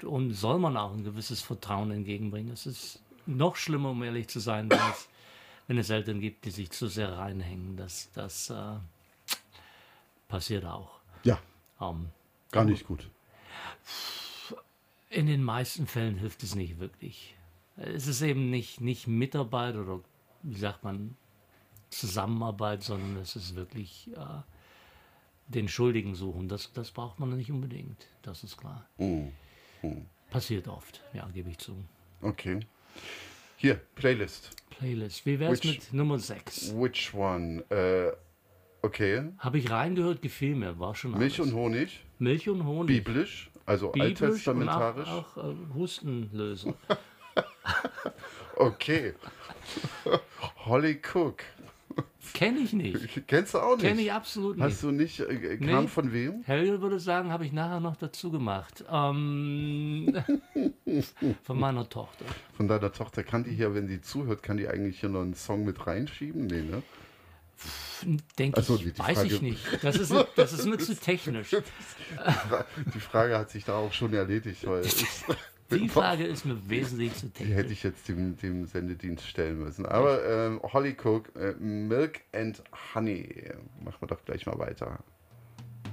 und soll man auch ein gewisses Vertrauen entgegenbringen. Es ist noch schlimmer, um ehrlich zu sein, wenn es Eltern gibt, die sich zu sehr reinhängen. Das passiert auch. Ja, Ähm, gar nicht gut. In den meisten Fällen hilft es nicht wirklich. Es ist eben nicht Mitarbeit oder, wie sagt man, Zusammenarbeit, sondern es ist wirklich den Schuldigen suchen. Das braucht man nicht unbedingt, das ist klar. Passiert oft, ja, gebe ich zu. Okay. Hier, Playlist. Playlist. Wie wär's mit Nummer 6? Which one? Okay. Habe ich reingehört, gefiel mir, war schon Milch alles. und Honig. Milch und Honig. Biblisch, also Biblisch alttestamentarisch. und auch Hustenlöser. Okay. Holly Cook. Kenne ich nicht. Kennst du auch nicht? Kenne ich absolut nicht. Hast du nicht, kam von wem? Helge würde sagen, habe ich nachher noch dazu gemacht. Von meiner Tochter. Von deiner Tochter. Kann die hier, wenn die zuhört, kann die eigentlich hier noch einen Song mit reinschieben? Nee, ne? Denke Ach so, ich, die weiß Frage- ich nicht. Das ist mir zu technisch. Die Frage hat sich da auch schon erledigt, weil Die Frage ist mir wesentlich zu die hätte technisch. ich jetzt dem Sendedienst stellen müssen. Aber Holly Cook, Milk and Honey. Machen wir doch gleich mal weiter.